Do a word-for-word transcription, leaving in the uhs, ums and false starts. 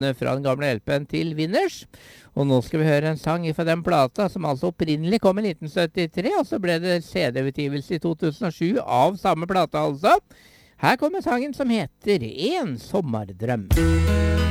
fra den gamle L P-en til Winners. Og nå skal vi høre en sang fra den plata som altså opprinnelig kom i nitten syttitre, og så ble det C D-utgivelse i to tusen og sju av samme plata altså. Her kommer sangen som heter En sommerdrøm.